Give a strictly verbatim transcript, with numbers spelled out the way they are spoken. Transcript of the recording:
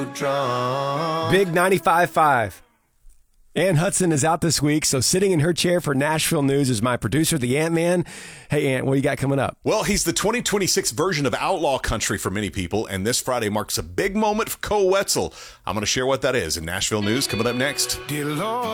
Big ninety-five point five. Ann Hudson is out this week, so sitting in her chair for Nashville News is my producer, the Ant-Man. Hey, Ant, what do you got coming up? Well, he's the twenty twenty-six version of outlaw country for many people, and this Friday marks a big moment for Cole Wetzel. I'm going to share what that is in Nashville News coming up next. Dear Lord.